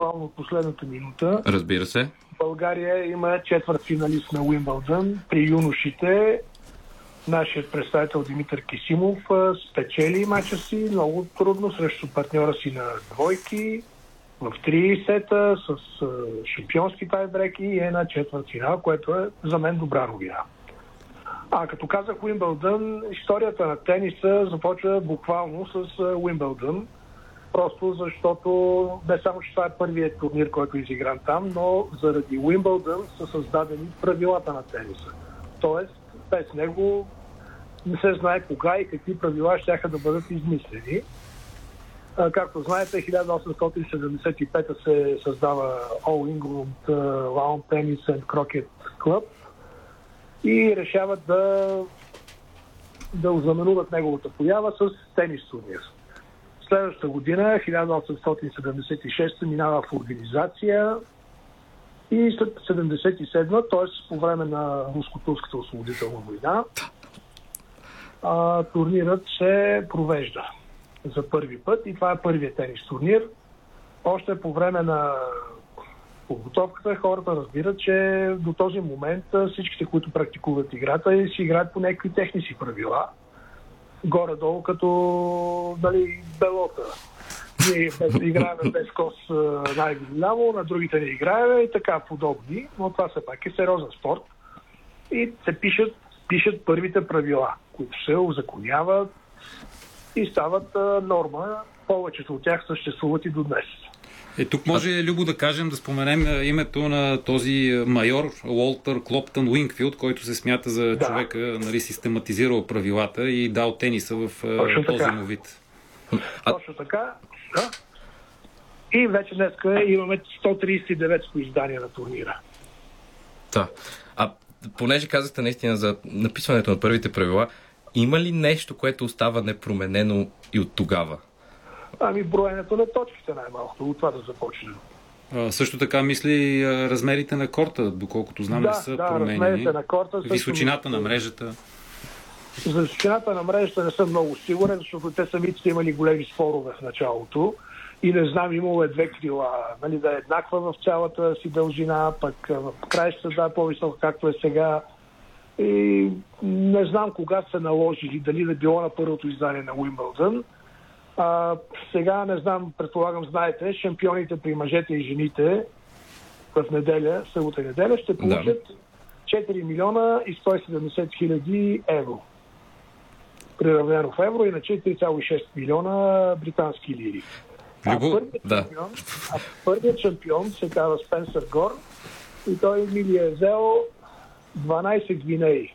буквално от последната минута. Разбира се. България има четвъртфиналист на Уимбълдън. При юношите нашият представител Димитър Кисимов спечели мача си много трудно срещу партньора си на двойки в 3 сета с шампионски тайбреки и на четвъртфинал, което е за мен добра новина. Като казах Уимбълдън, историята на тениса започва буквално с Уимбълдън. Просто защото не само, че това е първият турнир, който е изигран там, но заради Уимбълдън са създадени правилата на тениса. Тоест, без него не се знае кога и какви правила ще да бъдат измислени. Както знаете, 1875 се създава All England Lawn Tennis and Croquet Club и решават да ознаменуват неговата поява с тенис турнир. Следващата година, 1876, минава в организация и след 77, т.е. по време на руско-турската освободителна война, турнирът се провежда за първи път и това е първият тенис турнир. Още по време на подготовката хората разбират, че до този момент всичките, които практикуват играта, си играят по някакви техни си правила. Горе-долу като белота. Ние играем без кос най-голямо, на другите не играем и така подобни, но това все пак е сериозен спорт. И се пишат първите правила, които се узаконяват и стават норма. Повечето от тях съществуват и до днес. Тук може, Любо, да кажем, да споменем името на този майор Уолтър Клоптън Уингфилд, който се смята за човека, систематизирал правилата и дал тениса в този му вид. Точно така. Да. И вече днеска имаме 139-то издание на турнира. Да. Понеже казахте наистина за написването на първите правила, има ли нещо, което остава непроменено и от тогава? Броенето на точките най-малко. От това да започнем. Също така мисли размерите на корта, доколкото знам, не са променени. Размерите на корта. Височината на мрежата. За височината на мрежата не съм много сигурен, защото те самите са имали големи спорове в началото. И не знам, имало е 2 крила. Да е еднаква в цялата си дължина, пък в краищата по-висока, както е сега. И не знам кога се наложили, дали да било на първото издание на Уимбълдън. Сега не знам, предполагам, знаете, шампионите при мъжете и жените в неделя, събота и неделя, ще получат 4 милиона и 170 хиляди евро. Приравнено в евро и на 4,6 милиона британски лири. Първият шампион се казва Спенсър Гор и той ми е взел 12 гвинеи.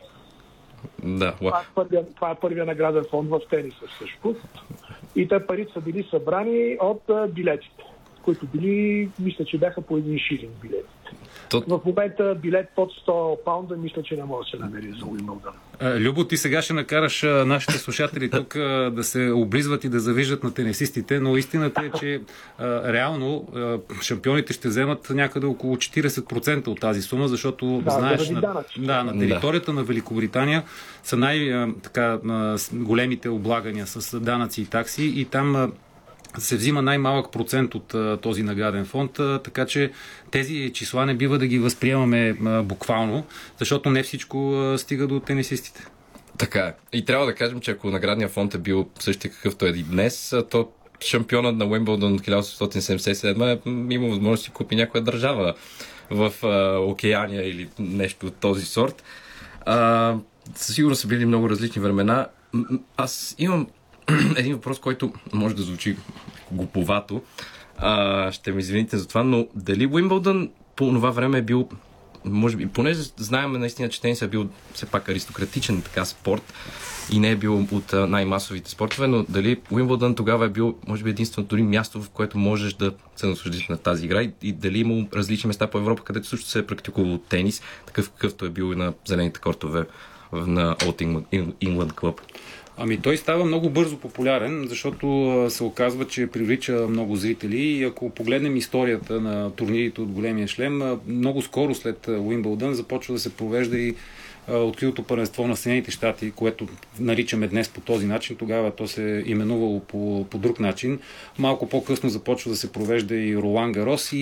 Това е първият награден фонд в тениса също. И те парите са били събрани от билетите, които мисля, че бяха по 1 шилинг билетите. В момента билет под 100 паунда, мисля, че не може да се намери за Уимбълдън. Любо, ти сега ще накараш нашите слушатели тук да се облизват и да завиждат на тенисистите, но истината е, че реално шампионите ще вземат някъде около 40% от тази сума, защото знаеш, на територията на Великобритания са големите облагания с данъци и такси и там се взима най-малък процент от този награден фонд, така че тези числа не бива да ги възприемаме буквално, защото не всичко стига до тенисистите. Така е. И трябва да кажем, че ако наградният фонд е бил същия какъвто е и днес, то шампионът на Уимбълдън 1877 има възможност да си купи някоя държава в Океания или нещо от този сорт. Със сигурно са били много различни времена. Аз имам един въпрос, който може да звучи глуповато. Ще ме извините за това, но дали Уимбълдън по това време е бил, може би, понеже знаем наистина, че тенис е бил все пак аристократичен спорт и не е бил от най-масовите спортове, но дали Уимбълдън тогава е бил, може би, единственото дори място, в което можеш да се наслаждиш на тази игра и дали има различни места по Европа, където също се е практикувал тенис, такъв какъвто е бил и на зелените кортове на Old England Club. Той става много бързо популярен, защото се оказва, че привлича много зрители и ако погледнем историята на турнирите от големия шлем, много скоро след Уимбълдън започва да се провежда и откритото първенство на Съединените щати, което наричаме днес по този начин. Тогава то се именувало по друг начин. Малко по-късно започва да се провежда и Ролан Гарос и